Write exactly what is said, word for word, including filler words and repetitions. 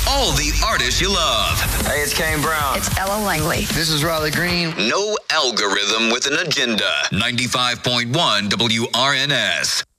all the artists you love. Hey, it's Kane Brown. It's Ella Langley. This is Riley Green. No algorithm with an agenda. ninety-five point one W R N S.